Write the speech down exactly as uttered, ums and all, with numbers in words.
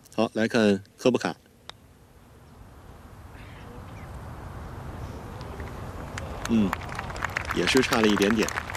好，来看科普卡。嗯，也是差了一点点。